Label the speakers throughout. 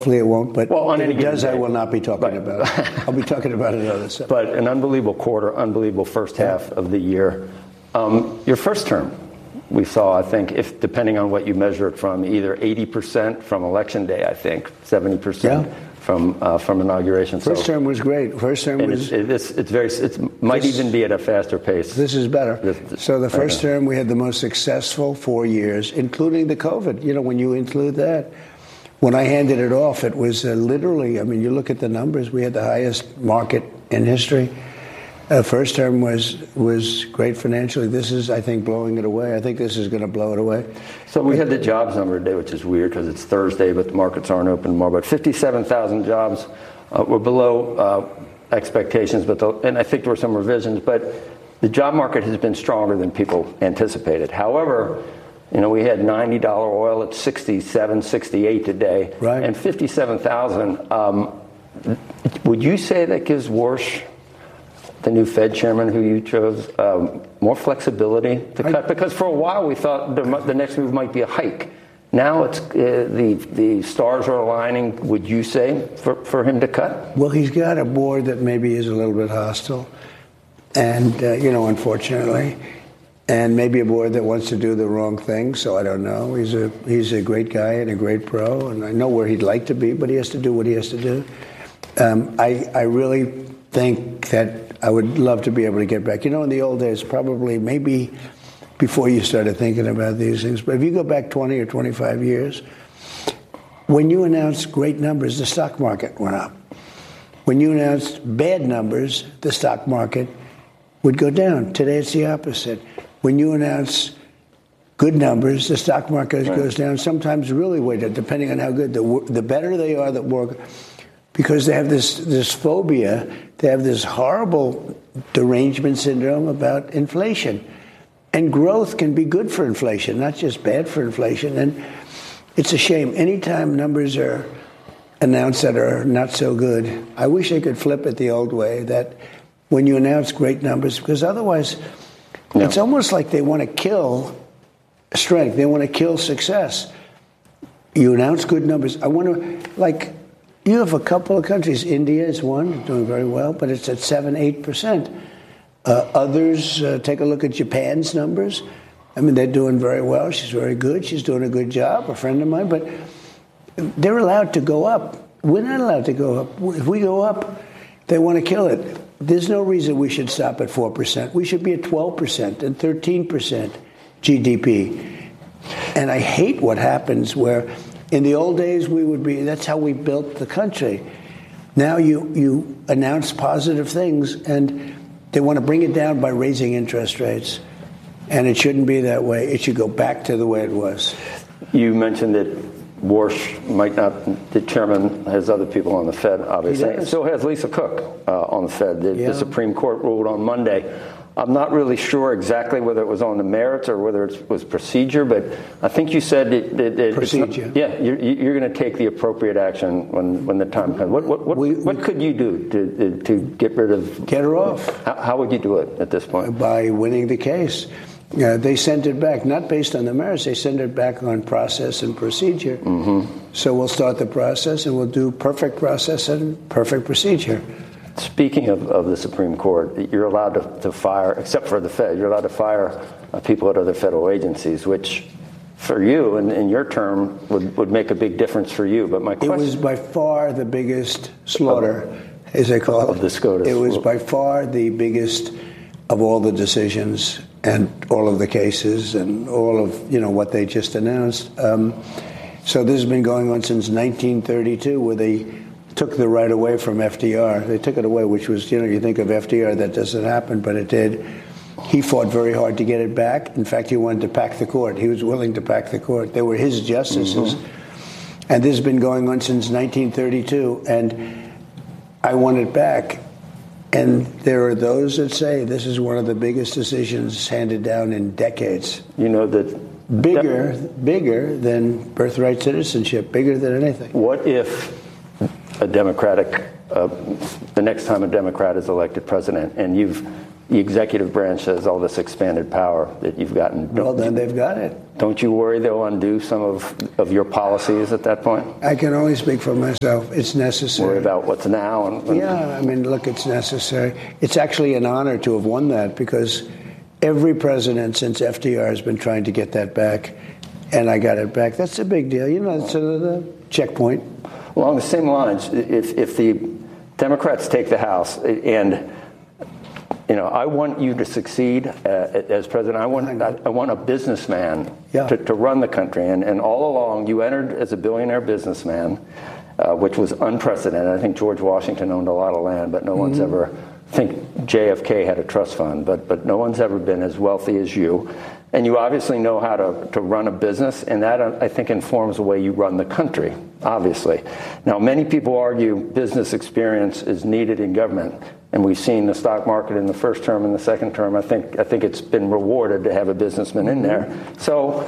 Speaker 1: Hopefully it won't, but
Speaker 2: well,
Speaker 1: if it does, I will not be talking about it. I'll be talking about another subject.
Speaker 2: But an unbelievable quarter, unbelievable first half of the year. Your first term, we saw, I think, if depending on what you measure it from, either 80% from Election Day, I think, 70% from inauguration.
Speaker 1: First term was great. First term was.
Speaker 2: It might even be at a faster pace.
Speaker 1: This is better. So the first term, we had the most successful 4 years, including the COVID. You know, when you include that. When I handed it off, it was literally, I mean, you look at the numbers, we had the highest market in history. First term was great financially. This is, I think, blowing it away. I think this is going to blow it away.
Speaker 2: So we had the jobs number today, which is weird because it's Thursday, but the markets aren't open more. But 57,000 jobs were below expectations, and I think there were some revisions. But the job market has been stronger than people anticipated. However, you know, we had $90 oil at 67, 68 today,
Speaker 1: right,
Speaker 2: and 57,000. Would you say that gives Warsh, the new Fed chairman who you chose, more flexibility to cut? Because for a while we thought the next move might be a hike. Now it's the stars are aligning. Would you say for him to cut?
Speaker 1: Well, he's got a board that maybe is a little bit hostile, and you know, unfortunately. And maybe a board that wants to do the wrong thing, so I don't know. He's a great guy and a great pro, and I know where he'd like to be, but he has to do what he has to do. I really think that I would love to be able to get back. You know, in the old days, probably maybe before you started thinking about these things, but if you go back 20 or 25 years, when you announced great numbers, the stock market went up. When you announced bad numbers, the stock market would go down. Today it's the opposite. When you announce good numbers, the stock market goes down, sometimes really way down, depending on how good. The better they are, the more, because they have this phobia, they have this horrible derangement syndrome about inflation. And growth can be good for inflation, not just bad for inflation. And it's a shame. Anytime numbers are announced that are not so good, I wish I could flip it the old way, that when you announce great numbers, because otherwise it's almost like they want to kill strength. They want to kill success. You announce good numbers. I want to, like, you have a couple of countries. India is one, doing very well, but it's at 7-8%. Others, take a look at Japan's numbers. I mean, they're doing very well. She's very good. She's doing a good job, a friend of mine. But they're allowed to go up. We're not allowed to go up. If we go up, they want to kill it. There's no reason we should stop at 4%. We should be at 12% and 13% GDP. And I hate what happens where in the old days we would be, that's how we built the country. Now you announce positive things and they want to bring it down by raising interest rates. And it shouldn't be that way. It should go back to the way it was.
Speaker 2: You mentioned that Warsh might not, the chairman has other people on the Fed, obviously. It still has Lisa Cook on the Fed. The Supreme Court ruled on Monday. I'm not really sure exactly whether it was on the merits or whether it was procedure, but I think you said that
Speaker 1: procedure.
Speaker 2: You're going to take the appropriate action when the time comes. What could you do to get rid of?
Speaker 1: Get her off.
Speaker 2: How would you do it at this point?
Speaker 1: By winning the case. They sent it back, not based on the merits. They sent it back on process and procedure. Mm-hmm. So we'll start the process, and we'll do perfect process and perfect procedure.
Speaker 2: Speaking of the Supreme Court, you're allowed to fire, except for the Fed, you're allowed to fire people at other federal agencies, which for you in your term would make a big difference for you. But my question,
Speaker 1: it was by far the biggest slaughter, as they call it.
Speaker 2: Of the SCOTUS.
Speaker 1: It was by far the biggest of all the decisions and all of the cases and all of, what they just announced. So this has been going on since 1932, where they took the right away from FDR. They took it away, which was, you think of FDR, that doesn't happen, but it did. He fought very hard to get it back. In fact, he wanted to pack the court. He was willing to pack the court. They were his justices. Mm-hmm. And this has been going on since 1932. And I want it back. And there are those that say this is one of the biggest decisions handed down in decades.
Speaker 2: You know that
Speaker 1: bigger than birthright citizenship, bigger than anything.
Speaker 2: What if the next time a Democrat is elected president, and you've the executive branch has all this expanded power that you've gotten.
Speaker 1: Well, then they've got it.
Speaker 2: Don't you worry they'll undo some of your policies at that point?
Speaker 1: I can only speak for myself. It's necessary.
Speaker 2: Worry about what's now.
Speaker 1: Yeah, I mean, look, it's necessary. It's actually an honor to have won that because every president since FDR has been trying to get that back, and I got it back. That's a big deal. You know, it's the checkpoint.
Speaker 2: Along the same lines, if the Democrats take the House and I want you to succeed as president. I want a businessman to run the country. And all along, you entered as a billionaire businessman, which was unprecedented. I think George Washington owned a lot of land, but no one's ever. I think JFK had a trust fund, but no one's ever been as wealthy as you. And you obviously know how to run a business, and that, I think, informs the way you run the country, obviously. Now, many people argue business experience is needed in government, and we've seen the stock market in the first term and the second term. I think it's been rewarded to have a businessman in there. So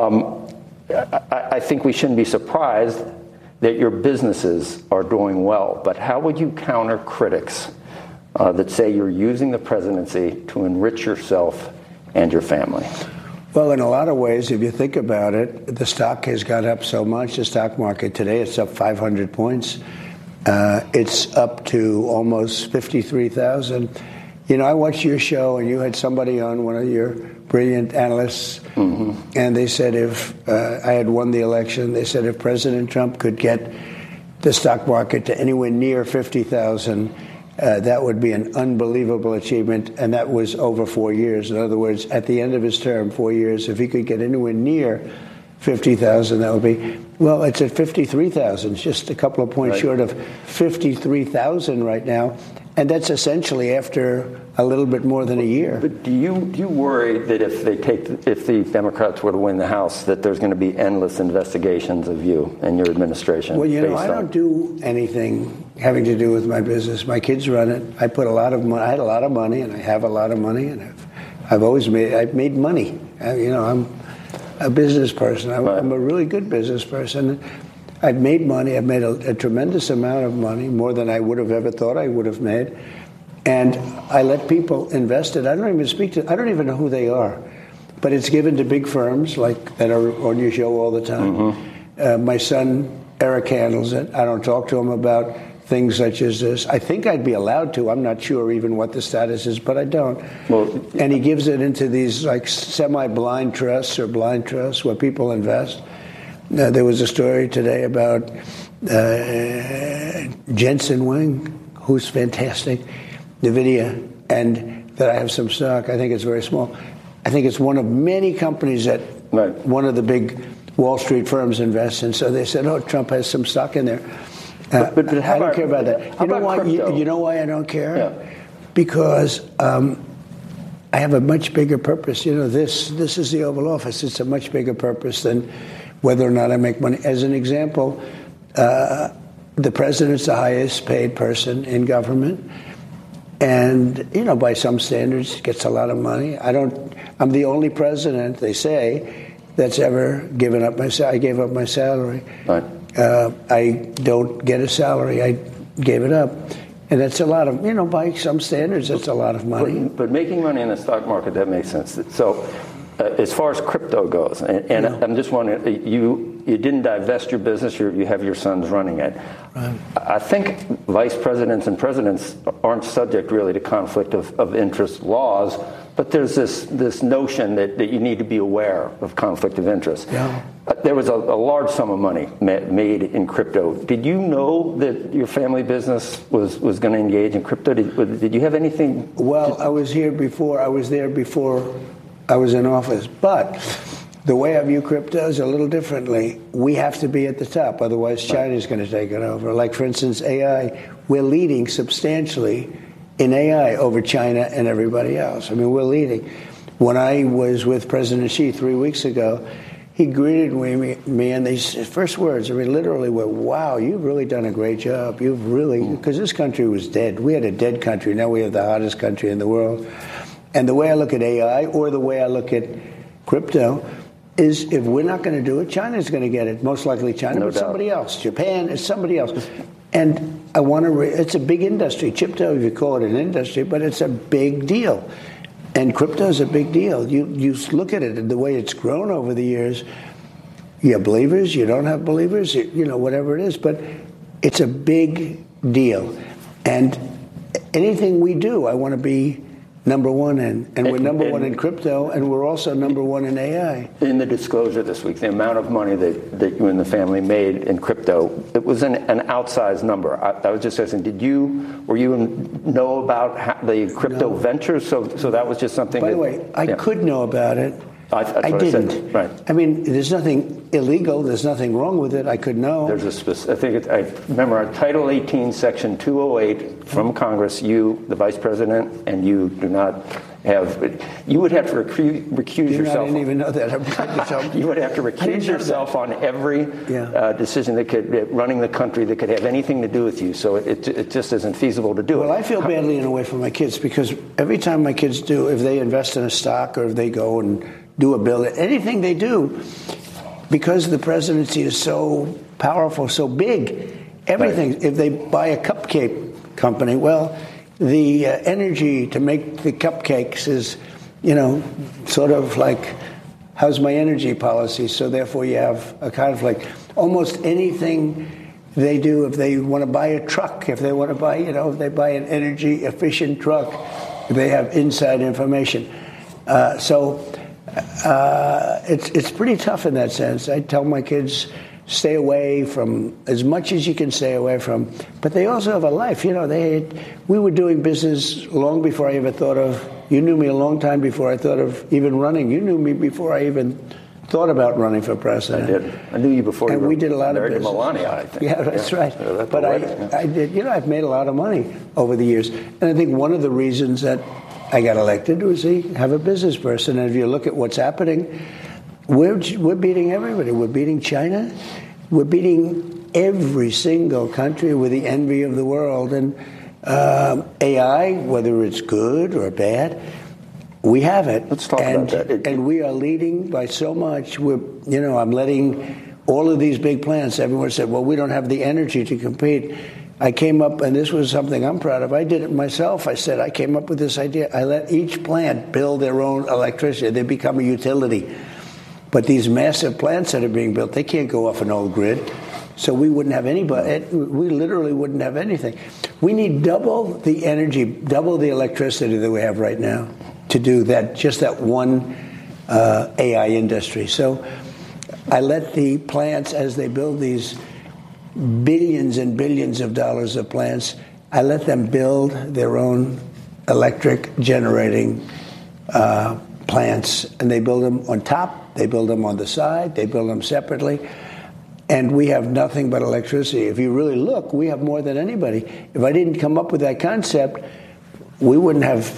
Speaker 2: I think we shouldn't be surprised that your businesses are doing well. But how would you counter critics that say you're using the presidency to enrich yourself and your family?
Speaker 1: Well, in a lot of ways, if you think about it, the stock has gone up so much. The stock market today, it's up 500 points. It's up to almost 53,000. I watched your show, and you had somebody on, one of your brilliant analysts, and they said if I had won the election, they said if President Trump could get the stock market to anywhere near 50,000, that would be an unbelievable achievement, and that was over 4 years. In other words, at the end of his term, 4 years, if he could get anywhere near 50,000, that would be, well, it's at 53,000, just a couple of points short of 53,000 right now, and that's essentially after a little bit more than a year.
Speaker 2: But do you worry that if the Democrats were to win the House, that there's going to be endless investigations of you and your administration?
Speaker 1: Well, I don't do anything having to do with my business. My kids run it. I put a lot of money. I had a lot of money, and I have a lot of money, and I've made money. I'm a business person. I'm a really good business person. I've made money. I've made a tremendous amount of money, more than I would have ever thought I would have made. And I let people invest it. I don't even know who they are. But it's given to big firms like that are on your show all the time. My son, Eric, handles it. I don't talk to him about things such as this. I think I'd be allowed to. I'm not sure even what the status is, but I don't. And he gives it into these like semi-blind trusts or blind trusts where people invest. There was a story today about Jensen Huang, who's fantastic, NVIDIA, and that I have some stock. I think it's very small. I think it's one of many companies that one of the big Wall Street firms invests in. So they said, oh, Trump has some stock in there. But I don't care about that. You know why I don't care?
Speaker 2: Yeah.
Speaker 1: Because I have a much bigger purpose. This is the Oval Office. It's a much bigger purpose than whether or not I make money. As an example, the president's the highest paid person in government. And, by some standards, gets a lot of money. I'm the only president, they say, that's ever given up my salary. I gave up my salary.
Speaker 2: Right.
Speaker 1: I don't get a salary. I gave it up. And that's a lot of, by some standards, that's a lot of money.
Speaker 2: But making money in the stock market, that makes sense. So as far as crypto goes, and I'm just wondering, you didn't divest your business. You have your sons running it.
Speaker 1: Right.
Speaker 2: I think vice presidents and presidents aren't subject really to conflict of interest laws, but there's this notion that you need to be aware of conflict of interest.
Speaker 1: Yeah.
Speaker 2: There was a large sum of money made in crypto. Did you know that your family business was going to engage in crypto? Did you have anything?
Speaker 1: Well, I was there before I was in office. But the way I view crypto is a little differently. We have to be at the top. Otherwise, China's going to take it over. Like, for instance, AI. We're leading substantially in AI over China and everybody else. I mean, we're leading. When I was with President Xi 3 weeks ago, he greeted me, and his first words, literally were, wow, you've really done a great job. You've really, because this country was dead. We had a dead country. Now we have the hottest country in the world. And the way I look at AI, or the way I look at crypto, is if we're not going to do it, China's going to get it. Most likely China, but somebody else. Japan is somebody else. And I want to, it's a big industry. Crypto, if you call it an industry, but it's a big deal. And crypto is a big deal. You look at it, the way it's grown over the years, you have believers, you don't have believers, whatever it is, but it's a big deal. And anything we do, I want to be number one in. And we're number one in crypto, and we're also number one in AI.
Speaker 2: In the disclosure this week, the amount of money that you and the family made in crypto, it was an outsized number. I was just asking, were you know about the crypto ventures? So that was just something.
Speaker 1: By the way, I could know about it. I didn't.
Speaker 2: Right.
Speaker 1: I mean, there's nothing illegal. There's nothing wrong with it. I could know.
Speaker 2: There's I remember Title 18, Section 208 from Congress. You, the Vice President, and you do not have. You would have to recuse yourself.
Speaker 1: I didn't even know that.
Speaker 2: You would have to recuse yourself on every decision that could running the country that could have anything to do with you. So it just isn't feasible to do it.
Speaker 1: Well, I feel badly in a way for my kids because every time my kids do, if they invest in a stock or if they go and do a bill, anything they do, because the presidency is so powerful, so big, everything. Right. If they buy a cupcake company, well, the energy to make the cupcakes is, sort of like, how's my energy policy? So therefore you have a conflict. Almost anything they do, if they want to buy a truck, if they want to buy, if they buy an energy efficient truck, they have inside information. It's pretty tough in that sense. I tell my kids, stay away from as much as you can stay away from, but they also have a life. We were doing business long before I ever thought of, you knew me a long time before I thought of even running. You knew me before I even thought about running for president.
Speaker 2: I did. I knew you before
Speaker 1: and
Speaker 2: you
Speaker 1: we did a lot of business.
Speaker 2: Melania, I think.
Speaker 1: Yeah, that's right. But I did, I've made a lot of money over the years. And I think one of the reasons that I got elected was have a business person. And if you look at what's happening, we're beating everybody. We're beating China. We're beating every single country. We're the envy of the world. And AI, whether it's good or bad, we have it.
Speaker 2: Let's talk about that.
Speaker 1: And we are leading by so much. I'm letting all of these big plants, everyone said, well, we don't have the energy to compete. I came up, and this was something I'm proud of. I did it myself. I said, I came up with this idea. I let each plant build their own electricity. They become a utility. But these massive plants that are being built, they can't go off an old grid. So we wouldn't have anybody. We literally wouldn't have anything. We need double the energy, double the electricity that we have right now to do that, just that one AI industry. So I let the plants, as they build these billions and billions of dollars of plants, I let them build their own electric generating plants. And they build them on top, they build them on the side, they build them separately. And we have nothing but electricity. If you really look, we have more than anybody. If I didn't come up with that concept, we would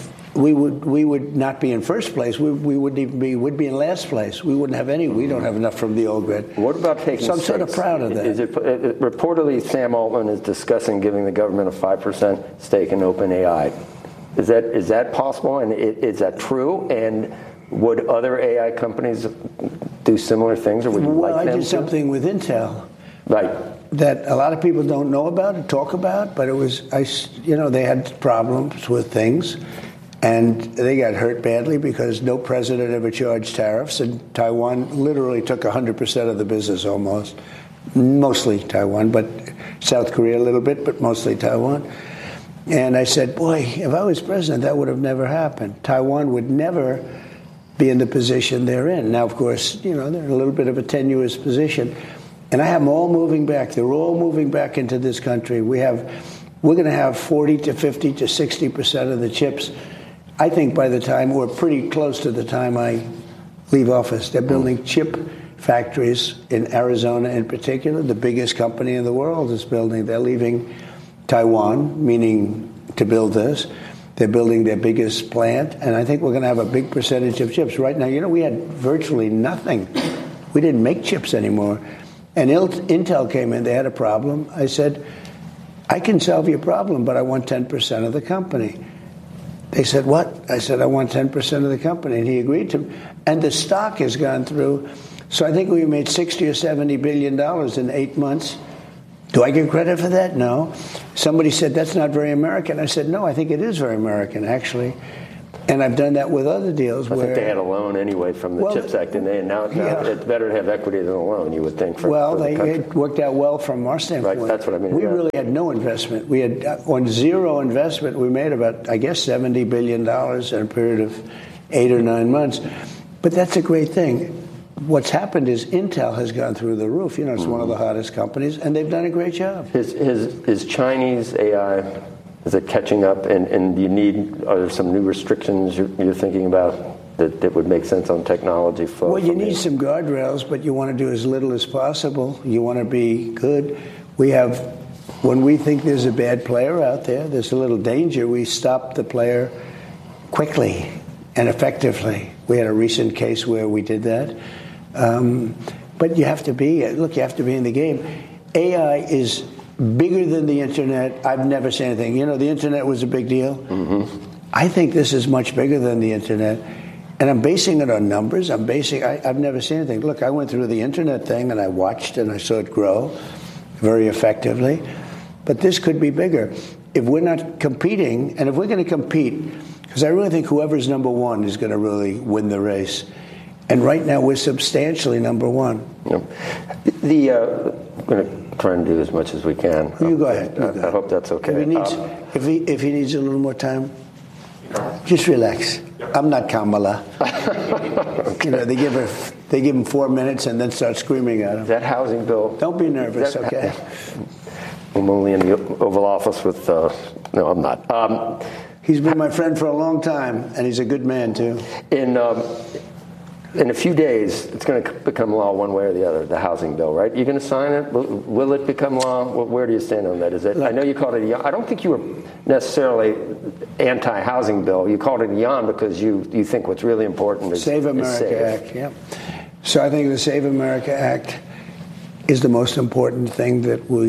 Speaker 1: not be in first place. We wouldn't even be. We'd be in last place. We wouldn't have any. We don't have enough from the old grid.
Speaker 2: What about taking?
Speaker 1: So I'm sort of proud of that.
Speaker 2: Reportedly, Sam Altman is discussing giving the government a 5% stake in OpenAI. Is that possible? And is that true? And would other AI companies do similar things, or would you like them to?
Speaker 1: I did something with Intel.
Speaker 2: Right.
Speaker 1: That a lot of people don't know about or talk about, but it was, they had problems with things. And they got hurt badly because no president ever charged tariffs, and Taiwan literally took 100% of the business almost. Mostly Taiwan, but South Korea a little bit, but mostly Taiwan. And I said, boy, if I was president, that would have never happened. Taiwan would never be in the position they're in. Now, of course, they're in a little bit of a tenuous position. And I have them all moving back. They're all moving back into this country. We're going to have 40 to 50 to 60% of the chips. I think by the time, we're pretty close to the time I leave office. They're building chip factories in Arizona in particular. The biggest company in the world is building. They're leaving Taiwan, meaning to build this. They're building their biggest plant. And I think we're going to have a big percentage of chips. Right now, we had virtually nothing. We didn't make chips anymore. And Intel came in. They had a problem. I said, I can solve your problem, but I want 10% of the company. They said, what? I said, I want 10% of the company. And he agreed to. And the stock has gone through. So I think we made $60 or $70 billion in 8 months. Do I get credit for that? No. Somebody said, that's not very American. I said, no, I think it is very American, actually. And I've done that with other deals
Speaker 2: I
Speaker 1: where...
Speaker 2: think they had a loan anyway from the CHIPS Act, didn't they? And now it's better to have equity than a loan, you would think, for the country.
Speaker 1: It worked out well from our standpoint.
Speaker 2: Right, that's what I mean.
Speaker 1: We really had no investment. We had, on zero investment, we made about, I guess, $70 billion in a period of 8 or 9 months. But that's a great thing. What's happened is Intel has gone through the roof. You know, it's one of the hottest companies, and they've done a great job.
Speaker 2: Is Chinese AI, is it catching up? And are there some new restrictions you're thinking about that would make sense on technology flow?
Speaker 1: Well, you need some guardrails, but you want to do as little as possible. You want to be good. When we think there's a bad player out there, there's a little danger, we stop the player quickly and effectively. We had a recent case where we did that. But you have to be in the game. AI is bigger than the internet. I've never seen anything. You know, the internet was a big deal. Mm-hmm. I think this is much bigger than the internet. And I'm basing it on numbers. I've never seen anything. Look, I went through the internet thing and I watched and I saw it grow very effectively. But this could be bigger. If we're not competing, and if we're going to compete, because I really think whoever's number one is going to really win the race. And right now, we're substantially number one.
Speaker 2: Yep. I'm going to try and do as much as we can.
Speaker 1: You go ahead.
Speaker 2: I hope that's okay.
Speaker 1: If he needs a little more time, just relax. I'm not Kamala. Okay. You know, they give him 4 minutes and then start screaming at him.
Speaker 2: That housing bill.
Speaker 1: Don't be nervous, okay?
Speaker 2: I'm only in the Oval Office with. No, I'm not.
Speaker 1: He's been my friend for a long time, and he's a good man too.
Speaker 2: In a few days, it's going to become law one way or the other, the housing bill, right? You're going to sign it? Will it become law? Where do you stand on that? I know you called it I don't think you were necessarily anti-housing bill. You called it a yawn because you think what's really important is
Speaker 1: Save America Act, yeah. So I think the Save America Act is the most important thing that we'll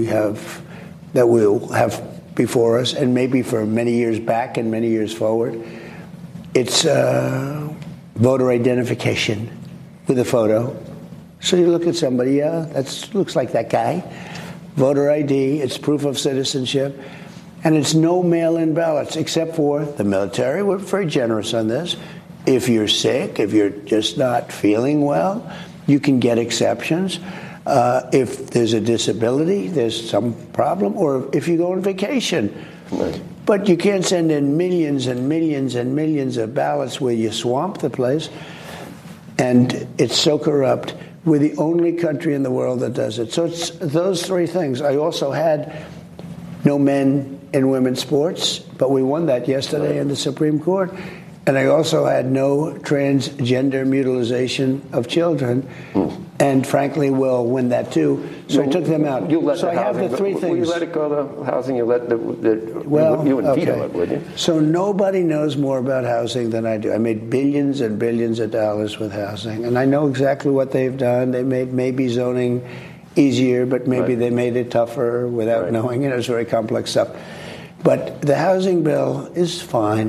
Speaker 1: have before us, and maybe for many years back and many years forward. It's voter identification with a photo. So you look at somebody, that looks like that guy. Voter ID, it's proof of citizenship. And it's no mail-in ballots, except for the military. We're very generous on this. If you're sick, if you're just not feeling well, you can get exceptions. If there's a disability, there's some problem, or if you go on vacation. Right. But you can't send in millions and millions and millions of ballots where you swamp the place. And it's so corrupt. We're the only country in the world that does it. So it's those three things. I also had no men in women's sports, but we won that yesterday in the Supreme Court. And I also had no transgender mutilization of children. And frankly, will win that too. So I took them out. So I have the three things.
Speaker 2: Will you let it go, the housing? You wouldn't veto it, would you?
Speaker 1: So nobody knows more about housing than I do. I made billions and billions of dollars with housing. And I know exactly what they've done. They made maybe zoning easier, but maybe they made it tougher without knowing it. It's very complex stuff. But the housing bill is fine.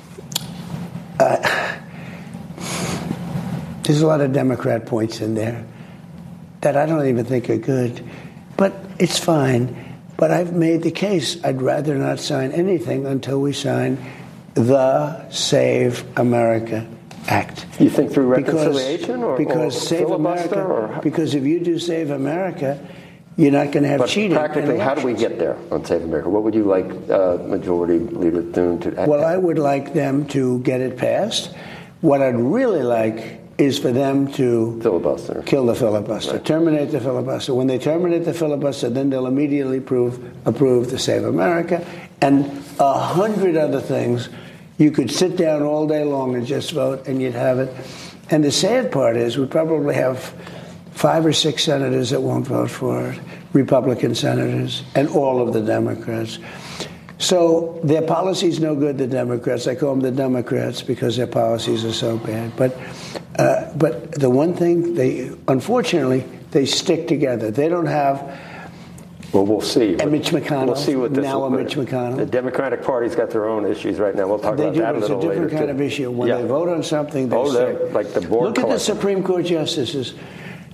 Speaker 1: There's a lot of Democrat points in there that I don't even think are good. But it's fine. But I've made the case I'd rather not sign anything until we sign the Save America Act.
Speaker 2: You think through reconciliation
Speaker 1: because Save America? Because if you do Save America, you're not going to have cheating.
Speaker 2: Practically, how do we get there on Save America? What would you like Majority Leader Thune to act?
Speaker 1: Well, I would like them to get it passed. What I'd really like is for them to kill the filibuster, terminate the filibuster. When they terminate the filibuster, then they'll immediately approve the Save America and 100 other things. You could sit down all day long and just vote, and you'd have it. And the sad part is we probably have 5 or 6 senators that won't vote for it, Republican senators, and all of the Democrats. So their policy's no good, the Democrats. I call them the Democrats because their policies are so bad. But the one thing, unfortunately, they stick together. They don't have...
Speaker 2: Well, we'll see.
Speaker 1: And Mitch McConnell.
Speaker 2: We'll see what this
Speaker 1: now Mitch McConnell.
Speaker 2: The Democratic Party's got their own issues right now. We'll talk about that a little later.
Speaker 1: It's a different kind of issue. When they vote on something, they say...
Speaker 2: like the board
Speaker 1: Look at the Supreme Court justices.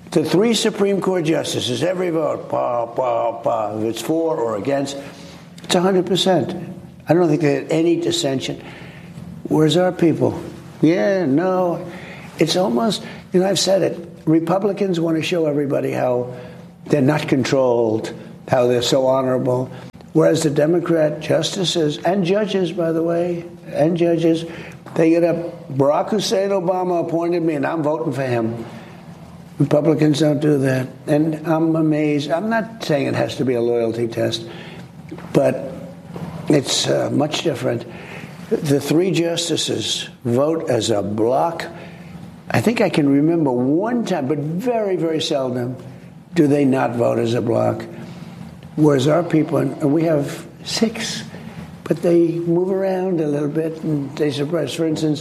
Speaker 1: The 3 Supreme Court justices, every vote, if it's for or against, it's 100%. I don't think they had any dissension. Where's our people? Yeah, no. It's almost, I've said it. Republicans want to show everybody how they're not controlled, how they're so honorable. Whereas the Democrat justices and judges, by the way, they get up. Barack Hussein Obama appointed me, and I'm voting for him. Republicans don't do that. And I'm amazed. I'm not saying it has to be a loyalty test, but it's much different. The 3 justices vote as a block. I think I can remember one time, but very, very seldom, do they not vote as a block. Whereas our people, and we have 6, but they move around a little bit and they suppress. For instance,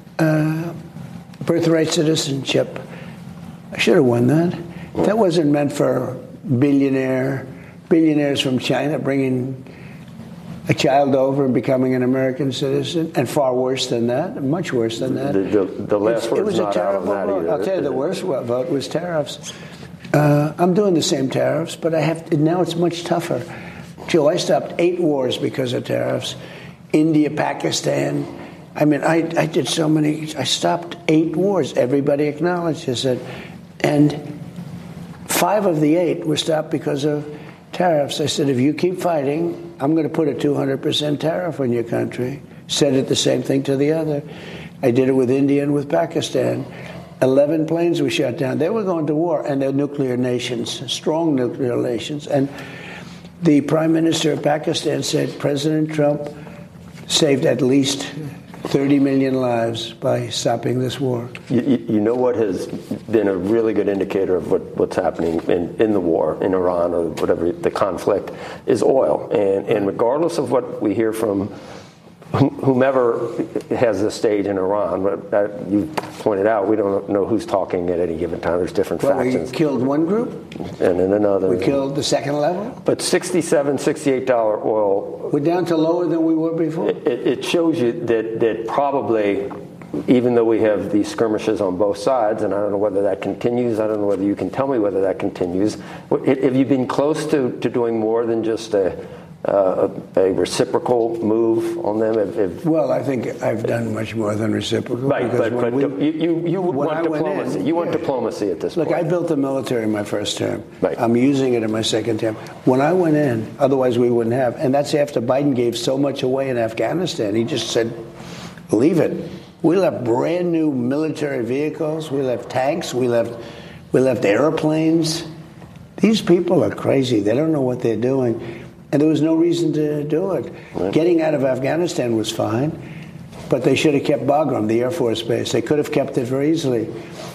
Speaker 1: birthright citizenship. I should have won that. That wasn't meant for billionaires from China bringing a child over and becoming an American citizen, and far worse than that, much worse than that.
Speaker 2: The last word's not out of that either.
Speaker 1: I'll tell you, the worst vote was tariffs. I'm doing the same tariffs, but now it's much tougher. Joe, I stopped 8 wars because of tariffs. India, Pakistan. I mean, I did so many. I stopped 8 wars. Everybody acknowledges it. And 5 of the 8 were stopped because of tariffs. I said, if you keep fighting, I'm going to put a 200% tariff on your country. Said it the same thing to the other. I did it with India and with Pakistan. 11 planes were shot down. They were going to war, and they're nuclear nations, strong nuclear nations. And the Prime Minister of Pakistan said President Trump saved at least 30 million lives by stopping this war.
Speaker 2: You know what has been a really good indicator of what's happening in the war in Iran or whatever the conflict is oil. And regardless of what we hear from whomever has the stage in Iran, but you pointed out, we don't know who's talking at any given time. There's different factions.
Speaker 1: We killed one group,
Speaker 2: and then another.
Speaker 1: We killed the second level.
Speaker 2: But $67, $68 oil.
Speaker 1: We're down to lower than we were before.
Speaker 2: It shows you that probably, even though we have these skirmishes on both sides, and I don't know whether that continues, I don't know whether you can tell me whether that continues. Have you been close to doing more than just a reciprocal move on them?
Speaker 1: Well, I think I've done much more than reciprocal.
Speaker 2: Right, but you want diplomacy. You want diplomacy at this point.
Speaker 1: Look, I built the military in my first term.
Speaker 2: Right.
Speaker 1: I'm using it in my second term. When I went in, otherwise we wouldn't have. And that's after Biden gave so much away in Afghanistan. He just said, leave it. We left brand new military vehicles. We left tanks. We left airplanes. These people are crazy. They don't know what they're doing. And there was no reason to do it. Right. Getting out of Afghanistan was fine, but they should have kept Bagram, the Air Force base. They could have kept it very easily.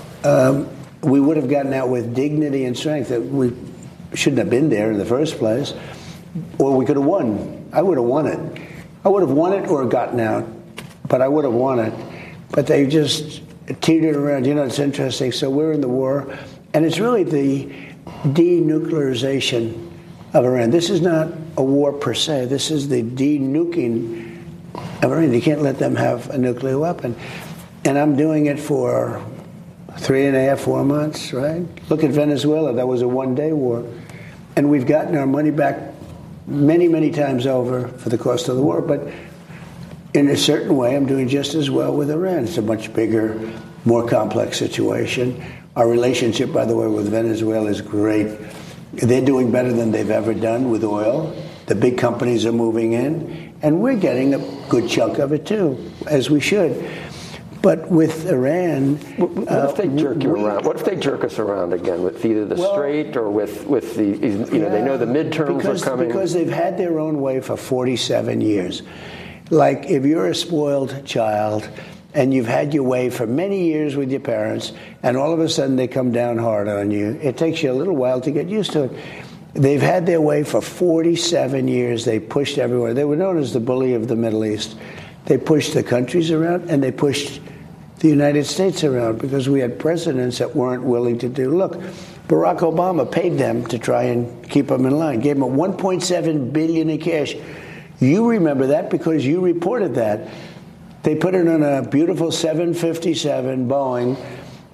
Speaker 1: We would have gotten out with dignity and strength. That we shouldn't have been there in the first place. Or we could have won. I would have won it. I would have won it or gotten out, but I would have won it. But they just teetered around. It's interesting. So we're in the war, and it's really the denuclearization of Iran. This is not a war per se. This is the de-nuking of Iran. You can't let them have a nuclear weapon. And I'm doing it for 3.5, 4 months, right? Look at Venezuela. That was a one-day war. And we've gotten our money back many, many times over for the cost of the war. But in a certain way, I'm doing just as well with Iran. It's a much bigger, more complex situation. Our relationship, by the way, with Venezuela is great. They're doing better than they've ever done with oil. The big companies are moving in, and we're getting a good chunk of it too, as we should. But with Iran,
Speaker 2: what if they jerk you around? What if they jerk us around again with either the Strait or with the they know the midterms are coming
Speaker 1: because they've had their own way for 47 years. Like if you're a spoiled child and you've had your way for many years with your parents, and all of a sudden they come down hard on you, it takes you a little while to get used to it. They've had their way for 47 years. They pushed everywhere. They were known as the bully of the Middle East. They pushed the countries around, and they pushed the United States around because we had presidents that weren't willing to do. Look, Barack Obama paid them to try and keep them in line, gave them $1.7 billion in cash. You remember that because you reported that. They put it on a beautiful 757 Boeing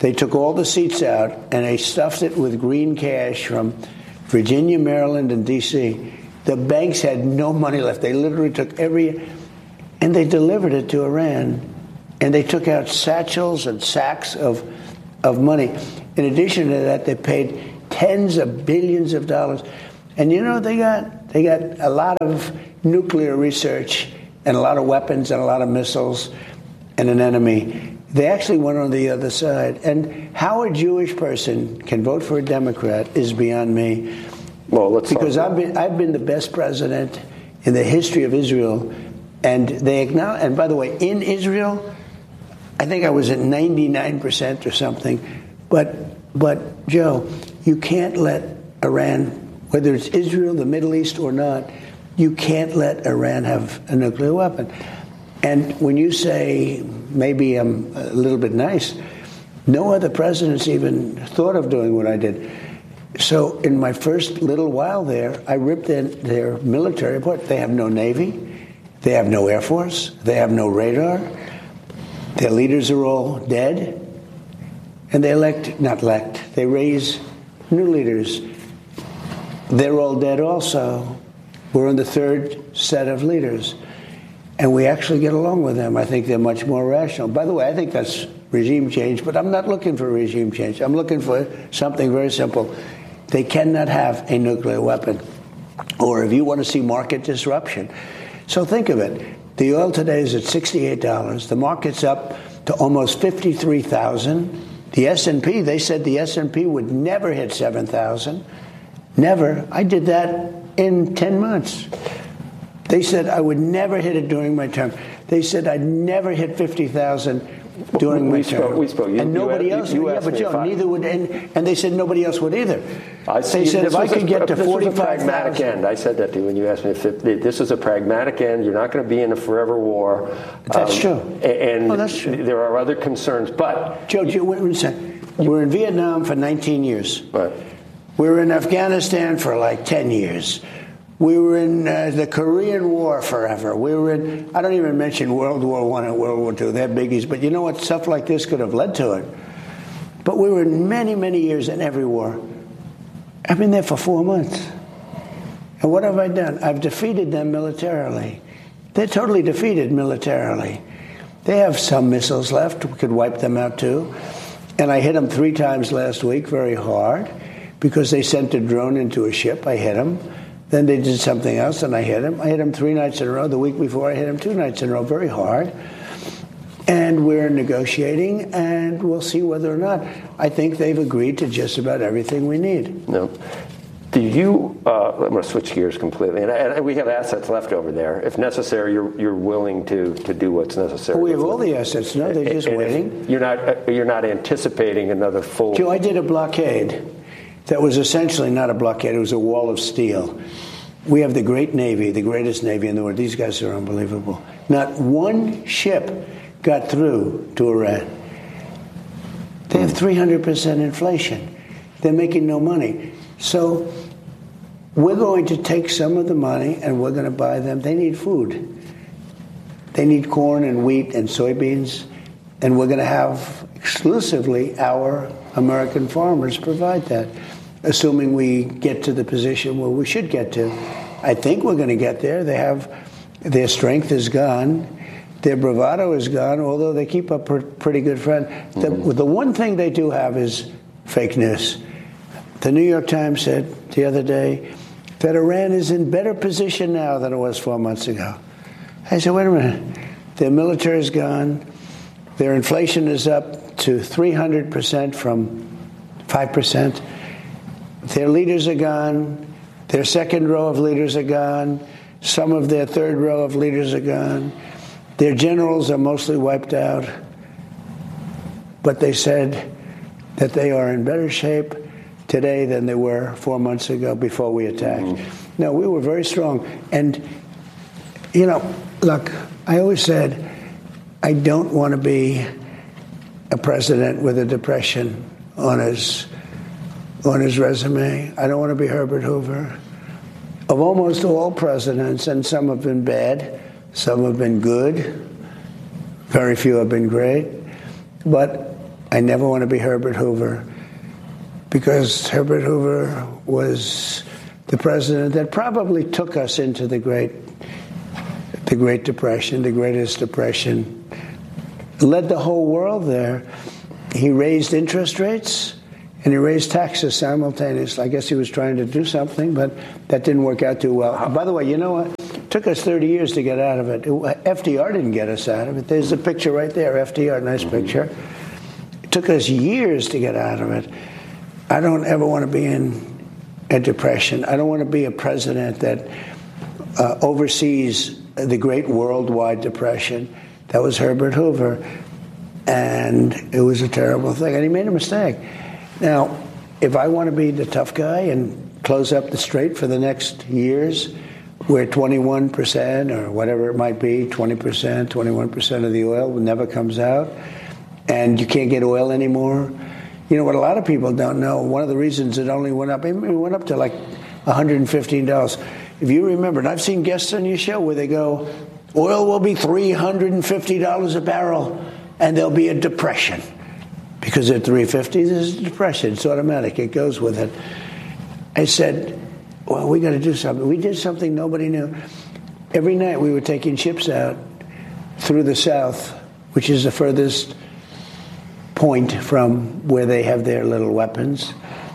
Speaker 1: They took all the seats out and they stuffed it with green cash from Virginia, Maryland, and D.C. The banks had no money left. They literally took and they delivered it to Iran. And they took out satchels and sacks of money. In addition to that, they paid tens of billions of dollars. And you know, they got a lot of nuclear research and a lot of weapons and a lot of missiles and an enemy. They actually went on the other side. And how a Jewish person can vote for a Democrat is beyond me.
Speaker 2: Well,
Speaker 1: because I've been the best president in the history of Israel, and they acknowledge. And by the way, in Israel, I think I was at 99% or something. But Joe, you can't let Iran, whether it's Israel, the Middle East, or not, you can't let Iran have a nuclear weapon. And when you say, maybe I'm a little bit nice, no other presidents even thought of doing what I did. So in my first little while there, I ripped their military apart. They have no Navy. They have no Air Force. They have no radar. Their leaders are all dead. And they they raise new leaders. They're all dead also. We're on the third set of leaders. And we actually get along with them. I think they're much more rational. By the way, I think that's regime change, but I'm not looking for regime change. I'm looking for something very simple. They cannot have a nuclear weapon. Or if you want to see market disruption. So think of it. The oil today is at $68. The market's up to almost 53,000. The S&P, they said the S&P would never hit 7,000. Never. I did that in 10 months. They said I would never hit it during my term. They said I'd never hit 50,000 during my term.
Speaker 2: We spoke.
Speaker 1: And nobody else would. Yeah, but Joe, neither would. And they said nobody else would either. They said if I could get to 45,000. This was a
Speaker 2: pragmatic end. I said that to you when you asked me if this is a pragmatic end. You're not going to be in a forever war.
Speaker 1: That's true.
Speaker 2: And
Speaker 1: that's true.
Speaker 2: There are other concerns. But
Speaker 1: Joe, wait a second. We're in Vietnam for 19 years.
Speaker 2: Right.
Speaker 1: We were in Afghanistan for like 10 years. We were in the Korean War forever. We were in, I don't even mention World War I and World War II. They're biggies. But you know what? Stuff like this could have led to it. But we were in many, many years in every war. I've been there for 4 months. And what have I done? I've defeated them militarily. They're totally defeated militarily. They have some missiles left. We could wipe them out too. And I hit them 3 times last week very hard because they sent a drone into a ship. I hit them. Then they did something else, and I hit him. I hit him 3 nights in a row. The week before, I hit him 2 nights in a row, very hard. And we're negotiating, and we'll see whether or not. I think they've agreed to just about everything we need.
Speaker 2: No. Do you? I'm going to switch gears completely, and we have assets left over there. If necessary, you're willing to do what's necessary.
Speaker 1: We have all the assets. No, they're just waiting.
Speaker 2: You're not anticipating another full.
Speaker 1: Joe, I did a blockade. That was essentially not a blockade. It was a wall of steel. We have the great Navy, the greatest Navy in the world. These guys are unbelievable. Not one ship got through to Iran. They have 300% inflation. They're making no money. So we're going to take some of the money and we're going to buy them. They need food. They need corn and wheat and soybeans. And we're going to have exclusively our American farmers provide that, assuming we get to the position where we should get to. I think we're going to get there. Their strength is gone. Their bravado is gone, although they keep up a pretty good front. The one thing they do have is fake news. The New York Times said the other day that Iran is in better position now than it was 4 months ago. I said, wait a minute. Their military is gone. Their inflation is up to 300% from 5%. Their leaders are gone. Their second row of leaders are gone. Some of their third row of leaders are gone. Their generals are mostly wiped out. But they said that they are in better shape today than they were 4 months ago before we attacked. Mm-hmm. No, we were very strong. And, you know, look, I always said I don't want to be a president with a depression on his resume. I don't want to be Herbert Hoover. Of almost all presidents, and some have been bad, some have been good, very few have been great, but I never want to be Herbert Hoover, because Herbert Hoover was the president that probably took us into the Great Depression, the greatest depression, led the whole world there. He raised interest rates and he raised taxes simultaneously. I guess he was trying to do something, but that didn't work out too well. By the way, you know what? It took us 30 years to get out of it. FDR didn't get us out of it. There's a picture right there, FDR, nice picture. It took us years to get out of it. I don't ever want to be in a depression. I don't want to be a president that oversees the great worldwide depression. That was Herbert Hoover, and it was a terrible thing, and he made a mistake. Now, if I want to be the tough guy and close up the strait for the next years, where 21% or whatever it might be, 20%, 21% of the oil never comes out, and you can't get oil anymore. You know what a lot of people don't know, one of the reasons it only went up, it went up to like $115. If you remember, and I've seen guests on your show where they go, oil will be $350 a barrel and there'll be a depression. Because at $350, there's a depression. It's automatic. It goes with it. I said, well, we got to do something. We did something nobody knew. Every night we were taking ships out through the South, which is the furthest point from where they have their little weapons.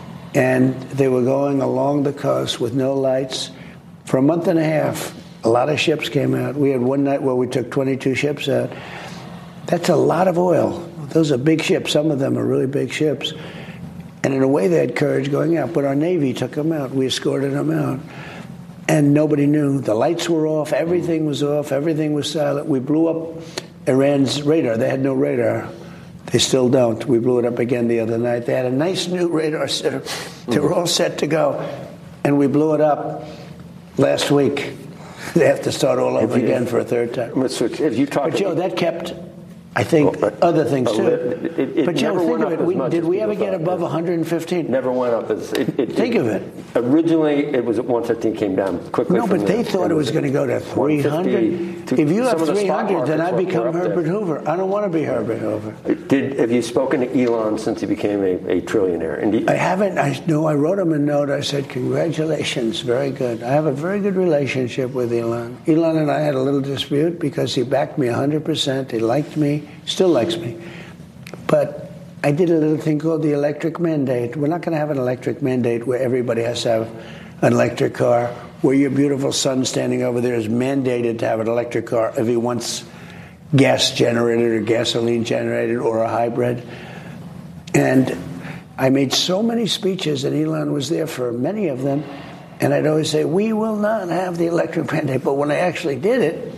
Speaker 1: And they were going along the coast with no lights. For a month and a half, a lot of ships came out. We had one night where we took 22 ships out. That's a lot of oil. Those are big ships. Some of them are really big ships. And in a way, they had courage going out. But our Navy took them out. We escorted them out. And nobody knew. The lights were off. Everything was off. Everything was silent. We blew up Iran's radar. They had no radar. They still don't. We blew it up again the other night. They had a nice new radar system. They were all set to go. And we blew it up last week. They have to start all over again for a third time. But Joe, that kept, I think, other things too. But Joe, think of it. Did we ever get above 115?
Speaker 2: Never went up.
Speaker 1: Think of it.
Speaker 2: Originally, it was at 115, came down quickly.
Speaker 1: No, but they thought it was going to go to 300. If you have 300, then I become Herbert Hoover. I don't want to be Herbert Hoover.
Speaker 2: Have you spoken to Elon since he became a trillionaire?
Speaker 1: I haven't. I wrote him a note. I said, congratulations, very good. I have a very good relationship with Elon. Elon and I had a little dispute because he backed me 100%. He liked me, still likes me. But I did a little thing called the electric mandate. We're not going to have an electric mandate where everybody has to have an electric car, where your beautiful son standing over there is mandated to have an electric car if he wants gas generated or gasoline generated or a hybrid. And I made so many speeches, and Elon was there for many of them, and I'd always say, we will not have the electric mandate. But when I actually did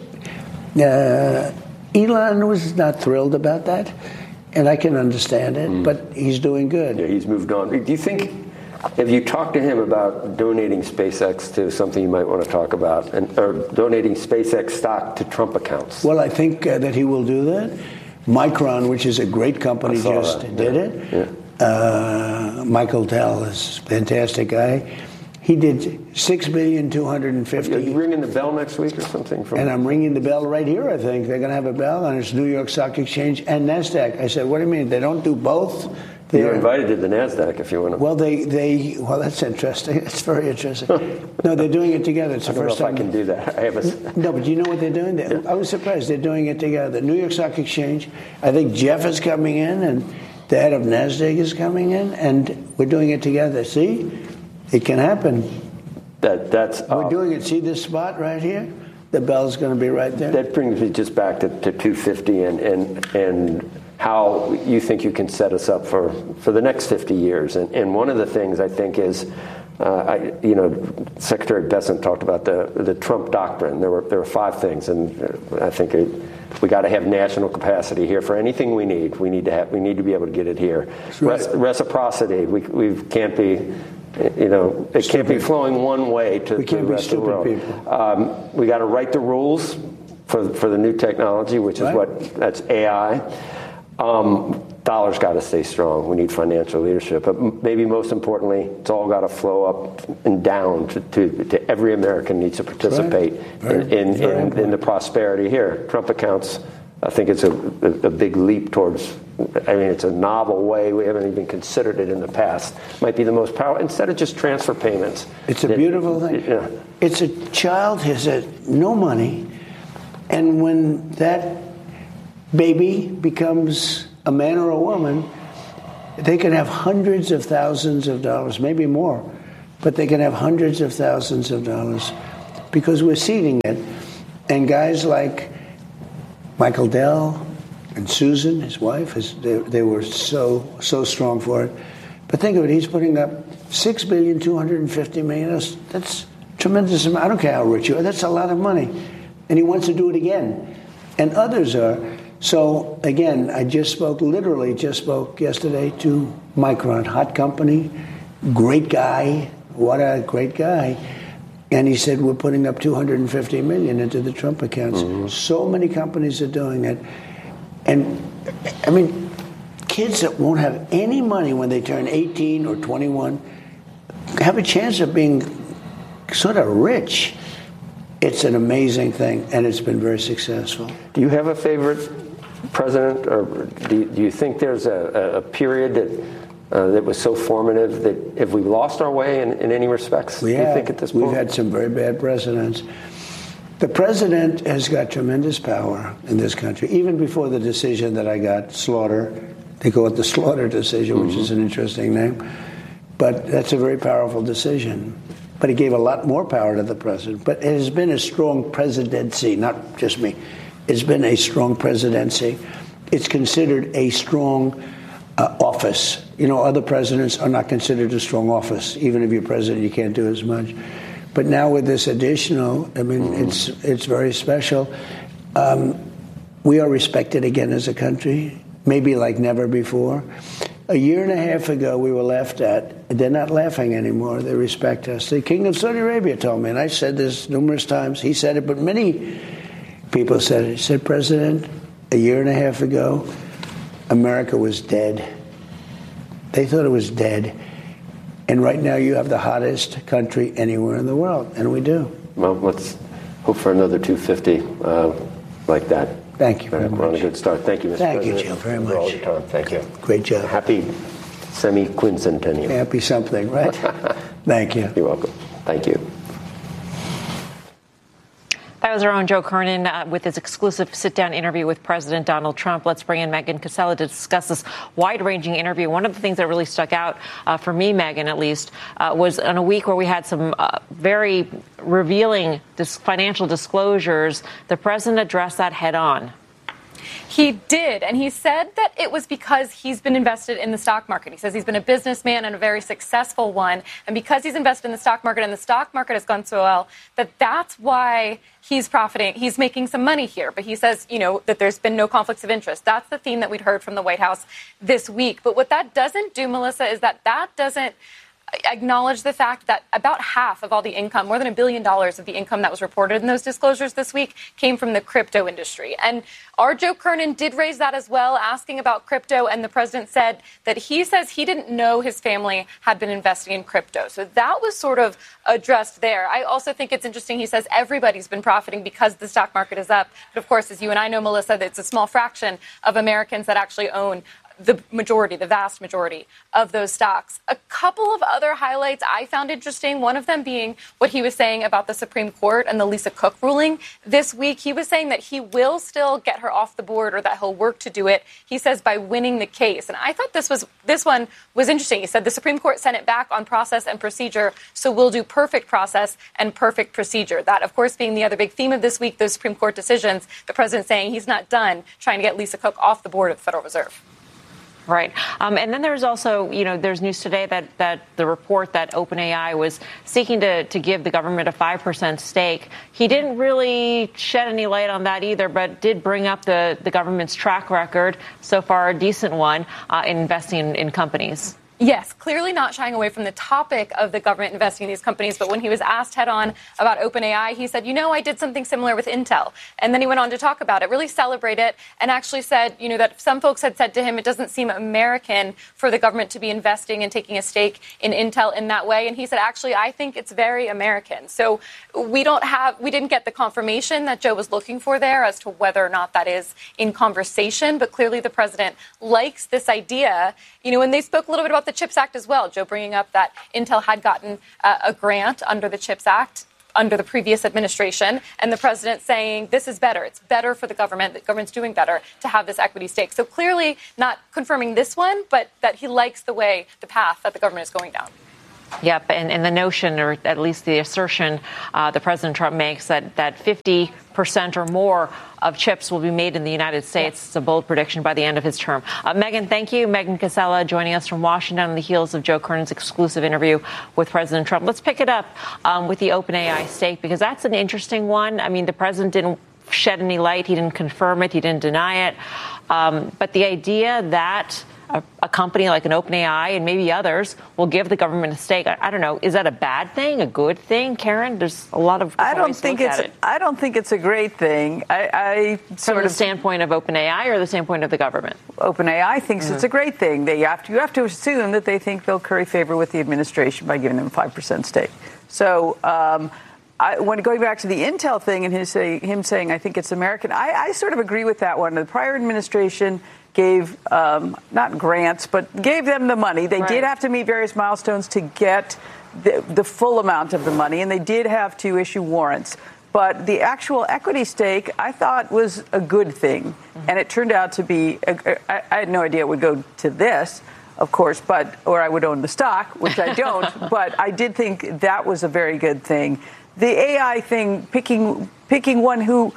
Speaker 1: it, Elon was not thrilled about that. And I can understand it, but he's doing good.
Speaker 2: Yeah, he's moved on. Do you think, have you talked to him about donating SpaceX to something you might want to talk about, or donating SpaceX stock to Trump accounts?
Speaker 1: Well, I think that he will do that. Micron, which is a great company, just did it. Yeah. Michael Dell is a fantastic guy. He did $6,250,000,000.
Speaker 2: Are you ringing the bell next week or something?
Speaker 1: And I'm ringing the bell right here, I think. They're going to have a bell, and it's New York Stock Exchange and NASDAQ. I said, what do you mean? They don't do both?
Speaker 2: You're invited to the NASDAQ if you want to.
Speaker 1: Well, well, that's interesting. It's very interesting. No, they're doing it together. It's the first time.
Speaker 2: I can do that.
Speaker 1: No, but you know what they're doing? I was surprised. They're doing it together. New York Stock Exchange, I think Jeff is coming in, and the head of NASDAQ is coming in, and we're doing it together. See? It can happen. We're doing it. See this spot right here? The bell's going to be right there.
Speaker 2: That brings me just back to 250 and how you think you can set us up for the next 50 years. And one of the things I think is, Secretary Bessent talked about the Trump doctrine. There were 5 things, and I think we got to have national capacity here for anything we need. We need to be able to get it here.
Speaker 1: Right.
Speaker 2: Reciprocity. We can't be. It can't be flowing one way to the rest of the world. People. We got to write the rules for the new technology, which is that's AI. Dollar's got to stay strong. We need financial leadership, but maybe most importantly, it's all got to flow up and down to every American needs to participate in the prosperity here. Trump accounts, I think it's a big leap towards
Speaker 3: I mean, it's a novel way. We haven't even considered it in the past. Might be the most powerful, instead of just transfer payments.
Speaker 1: It's a beautiful thing.
Speaker 3: Yeah.
Speaker 1: It's a child has no money, and when that baby becomes a man or a woman, they can have hundreds of thousands of dollars, maybe more, but they can have hundreds of thousands of dollars because we're seeding it. And guys like Michael Dell and Susan, his wife, they were so strong for it. But think of it, he's putting up $6,250,000,000. That's tremendous amount. I don't care how rich you are. That's a lot of money. And he wants to do it again. And others are. So, again, I literally just spoke yesterday to Micron, hot company, great guy. What a great guy. And he said, we're putting up $250 million into the Trump accounts. Mm-hmm. So many companies are doing it. And, I mean, kids that won't have any money when they turn 18 or 21 have a chance of being sort of rich. It's an amazing thing, and it's been very successful.
Speaker 3: Do you have a favorite president, or do you think there's a period that was so formative that if we lost our way in any respects, do you think at this point?
Speaker 1: We've had some very bad presidents. The president has got tremendous power in this country, even before the decision that I got, Slaughter. They call it the Slaughter decision, which is an interesting name. But that's a very powerful decision. But it gave a lot more power to the president. But it has been a strong presidency, not just me. It's been a strong presidency. It's considered a strong office. You know, other presidents are not considered a strong office. Even if you're president, you can't do as much. But now with this additional, I mean, it's very special. We are respected again as a country, maybe like never before. A year and a half ago, we were laughed at. They're not laughing anymore. They respect us. The King of Saudi Arabia told me, and I said this numerous times. He said it, but many people said it. He said, President, a year and a half ago, America was dead. They thought it was dead. And right now you have the hottest country anywhere in the world, and we do.
Speaker 3: Well, let's hope for another 250 like that.
Speaker 1: Thank you very much.
Speaker 3: We're on a good start. Thank you, Mr.
Speaker 1: Thank
Speaker 3: President.
Speaker 1: you, Joe, very much.
Speaker 3: For all your time. Thank you.
Speaker 1: Great job.
Speaker 3: Happy semi-quincentennial.
Speaker 1: Happy something, right? Thank you.
Speaker 3: You're welcome. Thank you.
Speaker 4: That was our own Joe Kernan with his exclusive sit-down interview with President Donald Trump. Let's bring in Megan Cassella to discuss this wide-ranging interview. One of the things that really stuck out, for me, Megan, at least, was on a week where we had some very revealing financial disclosures. The president addressed that head-on.
Speaker 5: He did, and he said that it was because he's been invested in the stock market. He says he's been a businessman and a very successful one, and because he's invested in the stock market and the stock market has gone so well, that's why he's profiting. He's making some money here, but he says, that there's been no conflicts of interest. That's the theme that we'd heard from the White House this week. But what that doesn't do, Melissa, is that doesn't acknowledge the fact that about half of all the income, more than $1 billion of the income that was reported in those disclosures this week, came from the crypto industry. And our Joe Kernan did raise that as well, asking about crypto, and the president said that he says he didn't know his family had been investing in crypto. So that was sort of addressed there. I also think it's interesting. He says everybody's been profiting because the stock market is up. But of course, as you and I know, Melissa, that it's a small fraction of Americans that actually own the vast majority of those stocks. A couple of other highlights I found interesting, one of them being what he was saying about the Supreme Court and the Lisa Cook ruling this week. He was saying that he will still get her off the board, or that he'll work to do it, he says, by winning the case. And I thought this one was interesting. He said the Supreme Court sent it back on process and procedure, so we'll do perfect process and perfect procedure. That, of course, being the other big theme of this week, those Supreme Court decisions, the president saying he's not done trying to get Lisa Cook off the board of the Federal Reserve.
Speaker 4: Right. And then there's also, there's news today that the report that OpenAI was seeking to give the government a 5% stake. He didn't really shed any light on that either, but did bring up the government's track record, so far a decent one, in investing in companies.
Speaker 5: Yes, clearly not shying away from the topic of the government investing in these companies. But when he was asked head on about OpenAI, he said, I did something similar with Intel. And then he went on to talk about it, really celebrate it, and actually said, that some folks had said to him, it doesn't seem American for the government to be investing and taking a stake in Intel in that way. And he said, actually, I think it's very American. So we didn't get the confirmation that Joe was looking for there as to whether or not that is in conversation. But clearly the president likes this idea, and they spoke a little bit about the CHIPS Act as well. Joe bringing up that Intel had gotten a grant under the CHIPS Act under the previous administration, and the president saying this is better. It's better for the government. The government's doing better to have this equity stake. So clearly not confirming this one, but that he likes the path that the government is going down.
Speaker 4: Yep, and the notion, or at least the assertion the President Trump makes that 50% or more of chips will be made in the United States. Yes. It's a bold prediction by the end of his term. Megyn, thank you. Megyn Casella joining us from Washington on the heels of Joe Kernan's exclusive interview with President Trump. Let's pick it up with the OpenAI stake, because that's an interesting one. I mean, the president didn't shed any light. He didn't confirm it. He didn't deny it. But the idea that a company like an OpenAI and maybe others will give the government a stake, I don't know, is that a bad thing, a good thing, Karen? There's a lot of
Speaker 6: I don't think it's a great thing.
Speaker 4: From the standpoint of OpenAI or the standpoint of the government?
Speaker 6: OpenAI thinks it's a great thing. You have to assume that they think they'll curry favor with the administration by giving them a 5% stake. So when going back to the Intel thing and him saying, I think it's American, I sort of agree with that one. The prior administration gave not grants, but gave them the money. They did have to meet various milestones to get the full amount of the money, and they did have to issue warrants. But the actual equity stake, I thought, was a good thing. And it turned out to be, I had no idea it would go to this, of course, or I would own the stock, which I don't. But I did think that was a very good thing. The AI thing, picking one who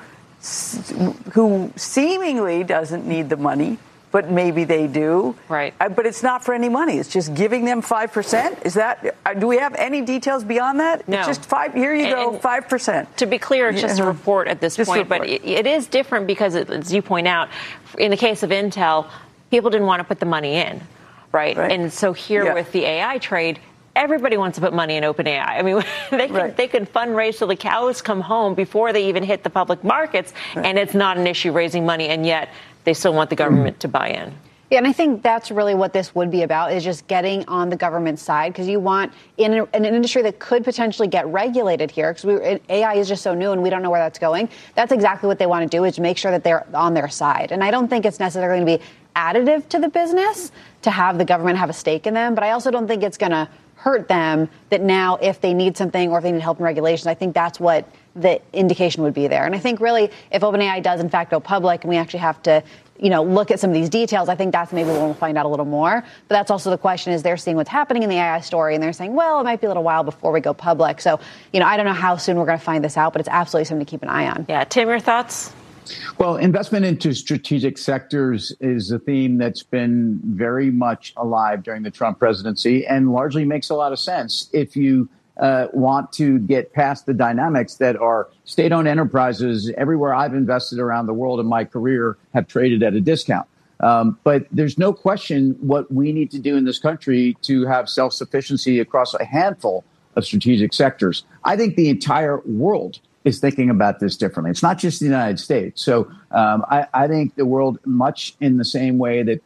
Speaker 6: seemingly doesn't need the money, but maybe they do.
Speaker 4: Right.
Speaker 6: But it's not for any money. It's just giving them 5%. Is that? Do we have any details beyond that?
Speaker 4: No.
Speaker 6: It's just 5. Here you go, 5%.
Speaker 4: To be clear, it's just a report at this point. But it is different because, as you point out, in the case of Intel, people didn't want to put the money in, right? And so here with the AI trade, everybody wants to put money in OpenAI. I mean, they can fundraise till the cows come home before they even hit the public markets, and it's not an issue raising money, and yet they still want the government to buy in.
Speaker 7: Yeah, and I think that's really what this would be about, is just getting on the government side, because you want, in an industry that could potentially get regulated here, because AI is just so new and we don't know where that's going, that's exactly what they want to do, is make sure that they're on their side. And I don't think it's necessarily going to be additive to the business to have the government have a stake in them, but I also don't think it's going to hurt them that now if they need something or if they need help in regulations, I think that's what the indication would be there. And I think really if OpenAI does in fact go public and we actually have to, look at some of these details, I think that's maybe when we'll find out a little more. But that's also the question, is they're seeing what's happening in the AI story and they're saying, well, it might be a little while before we go public. So, I don't know how soon we're going to find this out, but it's absolutely something to keep an eye on.
Speaker 4: Yeah. Tim, your thoughts?
Speaker 8: Well, investment into strategic sectors is a theme that's been very much alive during the Trump presidency and largely makes a lot of sense if you want to get past the dynamics that are state-owned enterprises everywhere I've invested around the world in my career have traded at a discount. But there's no question what we need to do in this country to have self-sufficiency across a handful of strategic sectors. I think the entire world is thinking about this differently. It's not just the United States. So I think the world, much in the same way that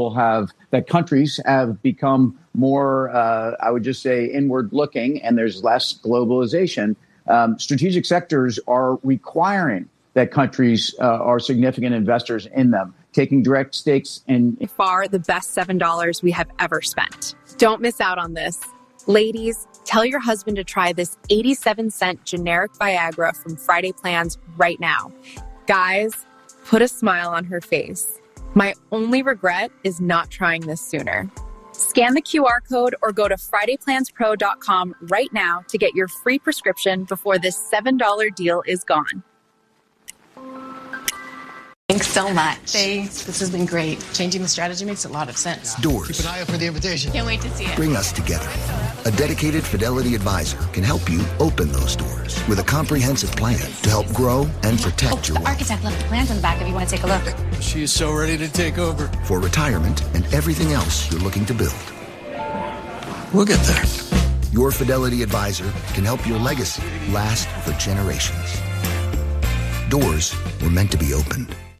Speaker 8: countries have become more, I would just say, inward looking, and there's less globalization. Strategic sectors are requiring that countries are significant investors in them, taking direct stakes in.
Speaker 9: Far the best $7 we have ever spent. Don't miss out on this. Ladies, tell your husband to try this 87-cent generic Viagra from Friday Plans right now. Guys, put a smile on her face. My only regret is not trying this sooner. Scan the QR code or go to FridayPlansPro.com right now to get your free prescription before this $7 deal is gone.
Speaker 10: Thanks so much. Thanks. This has been great. Changing the strategy makes a lot of sense.
Speaker 11: Doors.
Speaker 10: Keep an eye out for the invitation. Can't wait to see it.
Speaker 11: Bring us together. A dedicated Fidelity advisor can help you open those doors with a comprehensive plan to help grow and protect your wealth.
Speaker 10: The architect left the plans in the back if you want to take a look.
Speaker 12: She's so ready to take over.
Speaker 11: For retirement and everything else you're looking to build. We'll get there. Your Fidelity advisor can help your legacy last for generations. Doors were meant to be opened.